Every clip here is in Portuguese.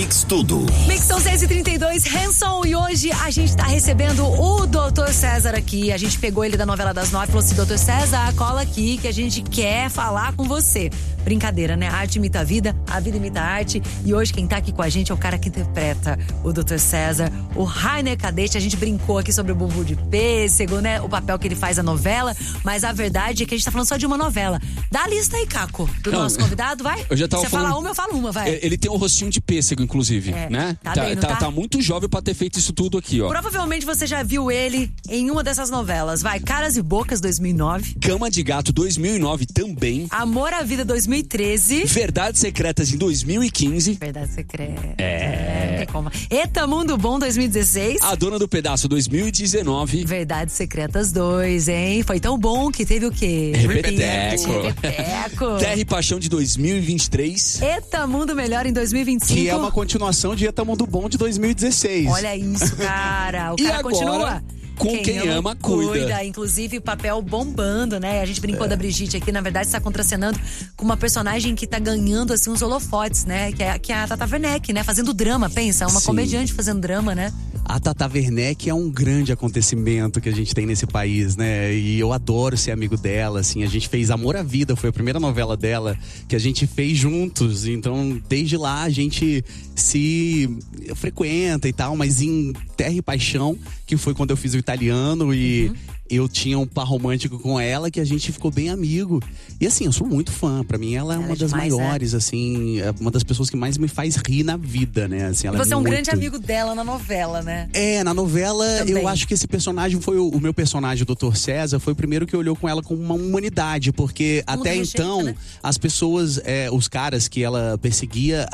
Mix Tudo. Mix são 6h32, Hanson, e hoje a gente tá recebendo o Dr. César aqui. A gente pegou ele da novela das 9 e falou assim: Dr. César, cola aqui que a gente quer falar com você. Brincadeira, né? A arte imita a vida imita a arte. E hoje quem tá aqui com a gente é o cara que interpreta o Dr. César, o Rainer Cadete. A gente brincou aqui sobre o Bumbum de Pêssego, né? O papel que ele faz na novela. Mas a verdade é que a gente tá falando só de uma novela. Dá a lista aí, Caco, do nosso convidado, vai? Eu já tava Você falando... fala uma, eu falo uma, vai. Ele tem um rostinho de pêssego, inclusive, né? Tá muito jovem pra ter feito isso tudo aqui, ó. Provavelmente você já viu ele em uma dessas novelas. Vai, Caras e Bocas, 2009. Cama de Gato, 2009 também. Amor à Vida, 2013. Verdades Secretas, em 2015. Verdade Secreta. Não tem como. Eita Mundo Bom, 2016. A Dona do Pedaço, 2019. Verdades Secretas 2, hein? Foi tão bom que teve o quê? Repeteco. Terra e Paixão, de 2023. Eita Mundo Melhor, em 2025. Que é uma continuação de Eita Mundo Bom, de 2016. Olha isso, cara. O E cara agora, continua. com quem ama, cuida. Inclusive, papel bombando, né? A gente brincou da Brigitte aqui, na verdade, está contracenando com uma personagem que tá ganhando, assim, uns holofotes, né? Que é a Tata Werneck, né? Fazendo drama, pensa. Uma comediante fazendo drama, né? A Tata Werneck é um grande acontecimento que a gente tem nesse país, né? E eu adoro ser amigo dela, assim. A gente fez Amor à Vida, foi a primeira novela dela que a gente fez juntos. Então, desde lá, a gente se frequenta e tal. Mas em Terra e Paixão, que foi quando eu fiz o italiano e... Eu tinha um par romântico com ela que a gente ficou bem amigo. E assim, eu sou muito fã. Pra mim, ela é uma das maiores, assim, uma das pessoas que mais me faz rir na vida, né? Assim, ela Você é um grande amigo dela na novela, né? Na novela, também. Eu acho que esse personagem foi o meu personagem, o Dr. César, foi o primeiro que olhou com ela com uma humanidade, porque até então, né? As pessoas, os caras que ela perseguia,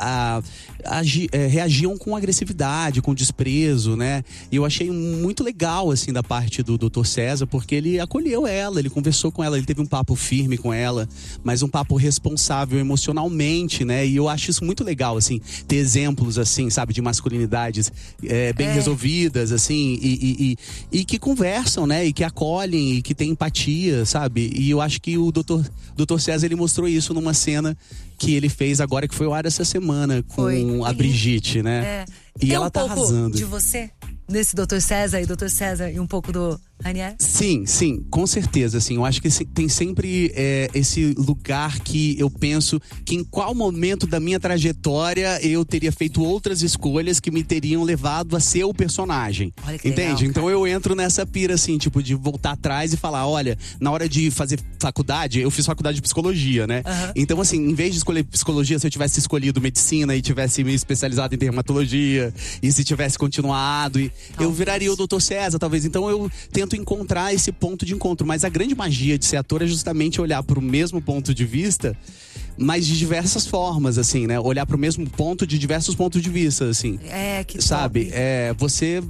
reagiam com agressividade, com desprezo, né? E eu achei muito legal, assim, da parte do Dr. César, porque ele acolheu ela, ele conversou com ela, ele teve um papo firme com ela, mas um papo responsável emocionalmente, né? E eu acho isso muito legal, assim, ter exemplos, assim, sabe, de masculinidades bem resolvidas, assim, e que conversam, né? E que acolhem, e que têm empatia, sabe? E eu acho que o Dr. César, ele mostrou isso numa cena que ele fez agora, que foi o ar essa semana, com a Brigitte, né? E tem ela tá arrasando. De você? Nesse Dr. César e um pouco do Rainer? Sim, com certeza, assim, eu acho que tem sempre esse lugar que eu penso que em qual momento da minha trajetória eu teria feito outras escolhas que me teriam levado a ser o personagem. Olha que entende? legal, então eu entro nessa pira, assim, tipo, de voltar atrás e falar, olha, na hora de fazer faculdade, eu fiz faculdade de psicologia, né? Então, assim, em vez de escolher psicologia, se eu tivesse escolhido medicina e tivesse me especializado em dermatologia, e se tivesse continuado, eu viraria o Dr. César, talvez. Então eu tento encontrar esse ponto de encontro. Mas a grande magia de ser ator é justamente olhar para o mesmo ponto de vista, mas de diversas formas, assim, né? Olhar para o mesmo ponto de diversos pontos de vista, assim. Que sabe? Você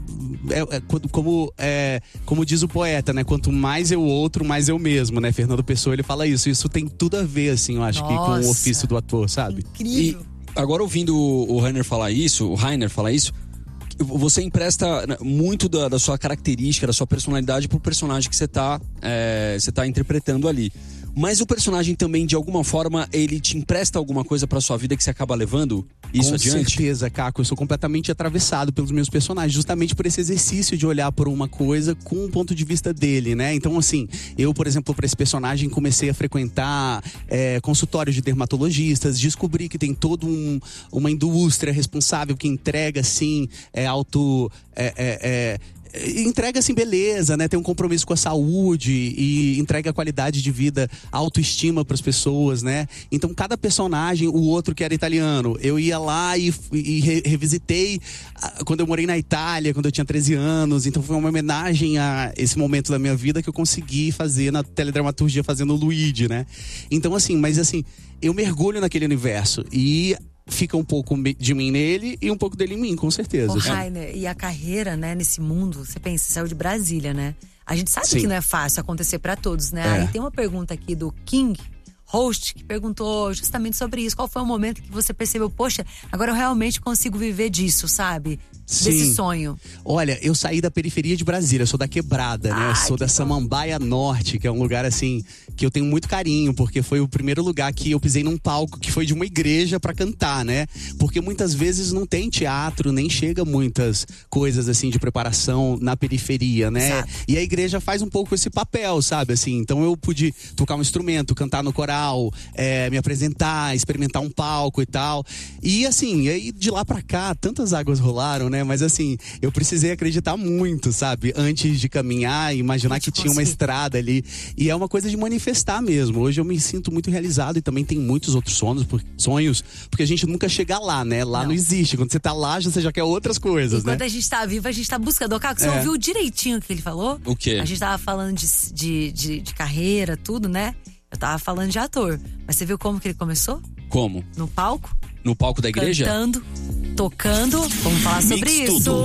como diz o poeta, né? Quanto mais eu outro, mais eu mesmo, né? Fernando Pessoa, ele fala isso. Isso tem tudo a ver, assim, eu acho que com o ofício do ator, sabe? Incrível. E agora, ouvindo o Rainer falar isso, você empresta muito da sua característica, da sua personalidade pro personagem que você tá interpretando ali. Mas o personagem também, de alguma forma, ele te empresta alguma coisa pra sua vida que você acaba levando isso adiante? Com certeza, Caco. Eu sou completamente atravessado pelos meus personagens, justamente por esse exercício de olhar por uma coisa com o ponto de vista dele, né? Então, assim, eu, por exemplo, pra esse personagem, comecei a frequentar consultórios de dermatologistas, descobri que tem toda uma indústria responsável que entrega, assim, entrega assim beleza, né? Tem um compromisso com a saúde e entrega qualidade de vida, autoestima para as pessoas, né? Então cada personagem, o outro que era italiano, eu ia lá e revisitei quando eu morei na Itália, quando eu tinha 13 anos. Então foi uma homenagem a esse momento da minha vida que eu consegui fazer na teledramaturgia fazendo o Luigi, né? Então assim, mas assim, eu mergulho naquele universo e fica um pouco de mim nele e um pouco dele em mim, com certeza. Ô, Rainer, e a carreira, né, nesse mundo, você pensa, você saiu de Brasília, né? A gente sabe Sim. que não é fácil acontecer pra todos, né? Aí tem uma pergunta aqui do King host que perguntou justamente sobre isso. Qual foi o momento que você percebeu, poxa, agora eu realmente consigo viver disso, sabe? Desse sonho. Olha, eu saí da periferia de Brasília, eu sou da Quebrada, né? Eu sou da Samambaia Norte, que é um lugar assim que eu tenho muito carinho, porque foi o primeiro lugar que eu pisei num palco que foi de uma igreja pra cantar, né? Porque muitas vezes não tem teatro, nem chega muitas coisas assim de preparação na periferia, né? Exato. E a igreja faz um pouco esse papel, sabe? Assim, então eu pude tocar um instrumento, cantar no coral, me apresentar, experimentar um palco e tal. E assim, aí de lá pra cá, tantas águas rolaram, né? Mas assim, eu precisei acreditar muito, sabe? Antes de caminhar, imaginar que tinha uma estrada ali. E é uma coisa de manifestar mesmo. Hoje eu me sinto muito realizado e também tem muitos outros sonhos, porque a gente nunca chega lá, né? Lá não existe. Quando você tá lá, você já quer outras coisas, né? Enquanto a gente tá vivo, a gente tá buscando. Caco, você ouviu direitinho o que ele falou? O quê? A gente tava falando de carreira, tudo, né? Eu tava falando de ator. Mas você viu como que ele começou? Como? No palco? No palco da igreja? Cantando, tocando. Vamos falar sobre Mix isso. tudo.